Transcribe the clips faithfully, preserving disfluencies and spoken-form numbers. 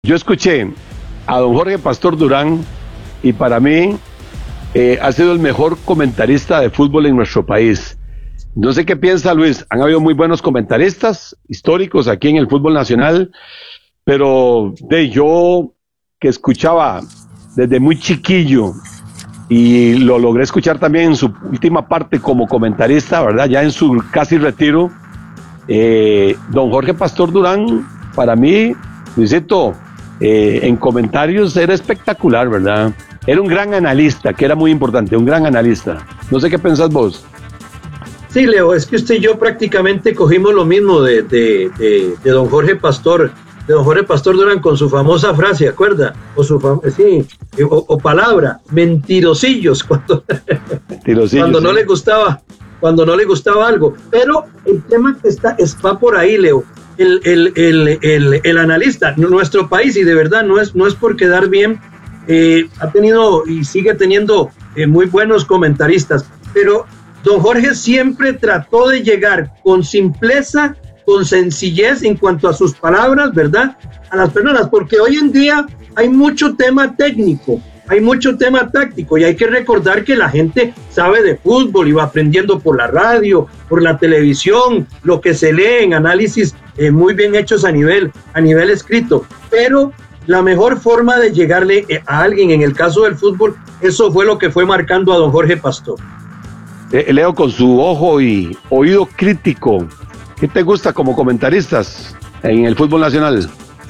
Yo escuché a don Jorge Pastor Durán y para mí eh, ha sido el mejor comentarista de fútbol en nuestro país. No sé qué piensa Luis, han habido muy buenos comentaristas históricos aquí en el fútbol nacional, pero de yo que escuchaba desde muy chiquillo y lo logré escuchar también en su última parte como comentarista, ¿verdad? Ya en su casi retiro, eh, don Jorge Pastor Durán, para mí, Luisito, Eh, en comentarios era espectacular, ¿verdad? Era un gran analista, que era muy importante, un gran analista. No sé qué pensás vos. Sí, Leo, es que usted y yo prácticamente cogimos lo mismo de, de, de, de don Jorge Pastor, de don Jorge Pastor Durán con su famosa frase, ¿acuerda? O su fam- sí, o, o palabra, mentirosillos, cuando, Mentirosillos, cuando sí. no le gustaba, cuando no le gustaba algo. Pero el tema que está, está por ahí, Leo. El, el, el, el, el analista, nuestro país, y de verdad no es, no es por quedar bien, eh, ha tenido y sigue teniendo eh, muy buenos comentaristas, pero don Jorge siempre trató de llegar con simpleza, con sencillez en cuanto a sus palabras, ¿verdad? A las personas, porque hoy en día hay mucho tema técnico, hay mucho tema táctico y hay que recordar que la gente sabe de fútbol y va aprendiendo por la radio, por la televisión, lo que se lee en análisis eh, muy bien hechos a nivel, a nivel escrito, pero la mejor forma de llegarle a alguien en el caso del fútbol, eso fue lo que fue marcando a don Jorge Pastor. Eh, Leo, con su ojo y oído crítico, ¿qué te gusta como comentaristas en el fútbol nacional?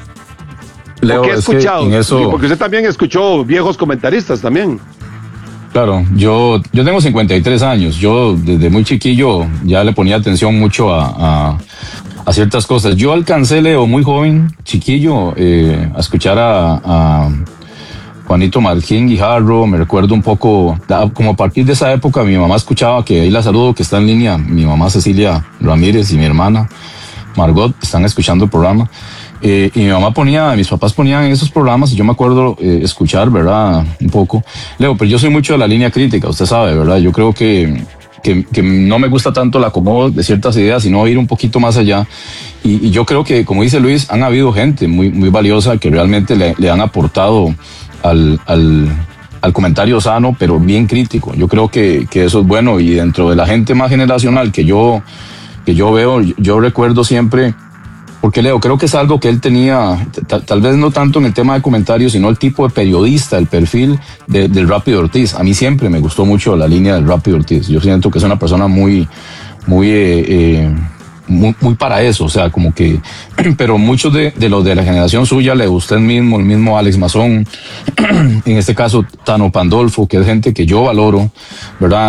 Leo, ¿Qué he es escuchado? que en eso... Porque usted también escuchó viejos comentaristas también. Claro, yo, yo tengo cincuenta y tres años. Yo desde muy chiquillo ya le ponía atención mucho a, a, a ciertas cosas. Yo alcancé, Leo, muy joven, chiquillo, eh, a escuchar a, a Juanito Martín Guijarro. Me recuerdo un poco, como a partir de esa época mi mamá escuchaba, que ahí la saludo, que está en línea, mi mamá Cecilia Ramírez y mi hermana Margot están escuchando el programa. Eh, y mi mamá ponía, mis papás ponían esos programas y yo me acuerdo eh, escuchar, ¿verdad? Un poco. Leo, pero yo soy mucho de la línea crítica, usted sabe, ¿verdad? Yo creo que, que, que no me gusta tanto el acomodo de ciertas ideas, sino ir un poquito más allá. Y, y yo creo que, como dice Luis, han habido gente muy, muy valiosa que realmente le, le han aportado al, al, al comentario sano, pero bien crítico. Yo creo que, que eso es bueno, y dentro de la gente más generacional que yo, que yo veo, yo recuerdo siempre... Porque, Leo, creo que es algo que él tenía, t- tal vez no tanto en el tema de comentarios, sino el tipo de periodista, el perfil de, del Rápido Ortiz. A mí siempre me gustó mucho la línea del Rápido Ortiz. Yo siento que es una persona muy, muy, eh, eh, muy, muy para eso. O sea, como que, pero muchos de, de los de la generación suya, Leo, usted mismo, el mismo Alex Mazón, en este caso Tano Pandolfo, que es gente que yo valoro, ¿verdad?